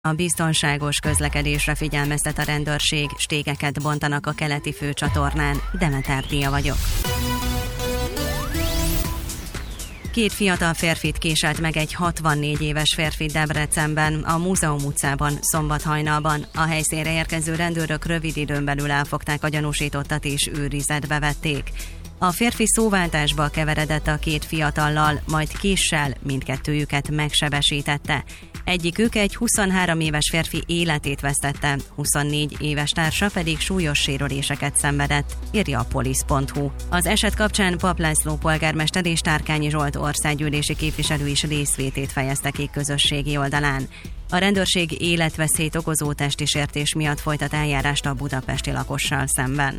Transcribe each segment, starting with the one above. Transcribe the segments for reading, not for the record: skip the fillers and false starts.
A biztonságos közlekedésre figyelmeztet a rendőrség, stégeket bontanak a keleti főcsatornán. Demeter Díja vagyok. 2 fiatal férfit késelt meg egy 64 éves férfi Debrecenben, a Múzeum utcában szombat hajnalban. A helyszínre érkező rendőrök rövid időn belül elfogták a gyanúsítottat és őrizetbe vették. A férfi szóváltásba keveredett a 2 fiatallal, majd késsel mindkettőjüket megsebesítette. Egyikük egy 23 éves férfi életét vesztette, 24 éves társa pedig súlyos sérüléseket szenvedett, írja a polisz.hu. Az eset kapcsán Papp László polgármester és Tárkányi Zsolt országgyűlési képviselő is részvétét fejezte ki közösségi oldalán. A rendőrség életveszélyt okozó testi sértés miatt folytat eljárást a budapesti lakossal szemben.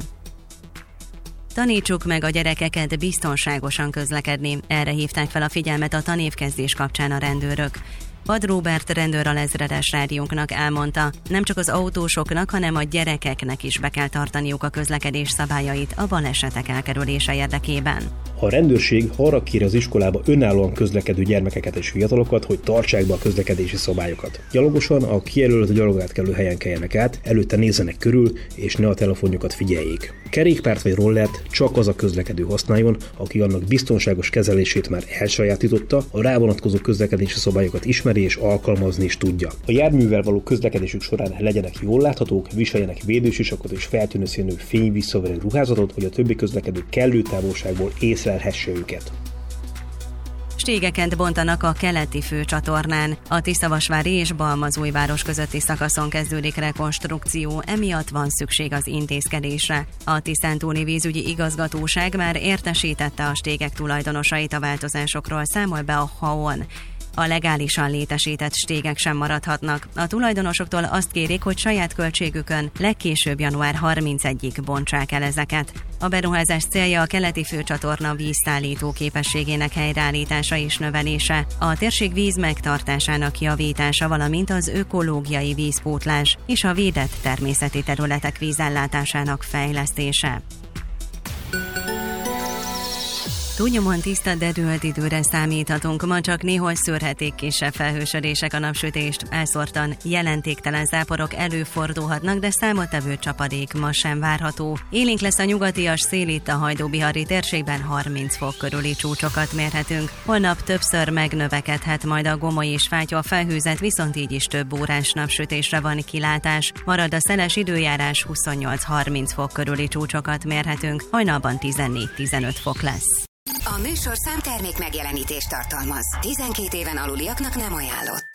Tanítsuk meg a gyerekeket biztonságosan közlekedni, erre hívták fel a figyelmet a tanévkezdés kapcsán a rendőrök. Pad Róbert rendőralezredes rádiónknak elmondta, nem csak az autósoknak, hanem a gyerekeknek is be kell tartaniuk a közlekedés szabályait a balesetek elkerülése érdekében. A rendőrség arra kéri az iskolába önállóan közlekedő gyermekeket és fiatalokat, hogy tartsák be a közlekedési szabályokat. Gyalogosan a kijelölt gyalogátkelő helyen keljenek át, előtte nézzenek körül, és ne a telefonjukat figyeljék. Kerékpárt vagy rollert csak az a közlekedő használjon, aki annak biztonságos kezelését már elsajátította, a rá vonatkozó közlekedési szabályokat ismeri és alkalmazni is tudja. A járművel való közlekedésük során legyenek jól láthatók, viseljenek védősisakot és feltűnő színű fényvisszaverő ruházatot, hogy a többi közlekedő kellő távolságból észlelhesse őket. Stégeket bontanak a keleti főcsatornán. A Tiszavasvári és Balmazújváros közötti szakaszon kezdődik rekonstrukció, emiatt van szükség az intézkedésre. A Tiszántúli vízügyi igazgatóság már értesítette a stégek tulajdonosait a változásokról, számol be a HAON. A legálisan létesített stégek sem maradhatnak. A tulajdonosoktól azt kérik, hogy saját költségükön legkésőbb január 31-ig bontsák el ezeket. A beruházás célja a keleti főcsatorna vízszállító képességének helyreállítása és növelése, a térség víz megtartásának javítása, valamint az ökológiai vízpótlás és a védett természeti területek vízellátásának fejlesztése. Túlnyomóan tiszta, de dőlt időre számíthatunk. Ma csak néhol szőrhetik kisebb felhősödések a napsütést. Elszórtan jelentéktelen záporok előfordulhatnak, de számottevő csapadék ma sem várható. Élénk lesz a nyugatias szél, itt a Hajdú-Bihari térségben 30 fok körüli csúcsokat mérhetünk. Holnap többször megnövekedhet majd a Gomoly és Fátyol felhőzet, viszont így is több órás napsütésre van kilátás. Marad a szeles időjárás, 28-30 fok körüli csúcsokat mérhetünk. Hajnalban 14-15 fok lesz. A műsorszám termék megjelenítést tartalmaz. 12 éven aluliaknak nem ajánlott.